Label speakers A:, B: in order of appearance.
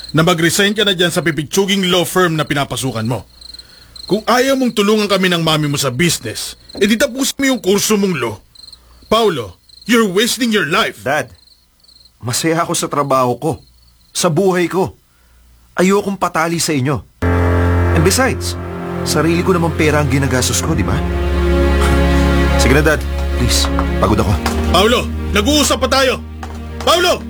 A: na mag-resign ka na dyan sa pipitsuging law firm na pinapasukan mo. Kung ayaw mong tulungan kami ng mami mo sa business, edi tapusin mo yung kurso mong law. Paulo, you're wasting your life.
B: Dad, masaya ako sa trabaho ko, sa buhay ko. Ayokong patali sa inyo. And besides, sarili ko namang pera ang ginagastos ko, di ba? Sige na, Dad. Please, pagod ako.
A: Paulo, nag-uusap pa tayo. Paulo!